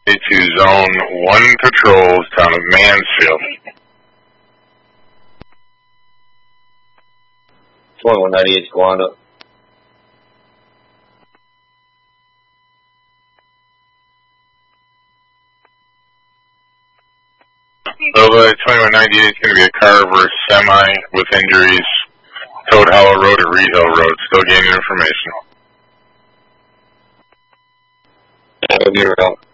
to Zone 1 Patrol, town of Mansfield. 2198 Squanto. Nova 2198 is going to be a car versus semi with injuries. Toad Hollow Road or Reed Hill Road. Still gaining information. That'll be real.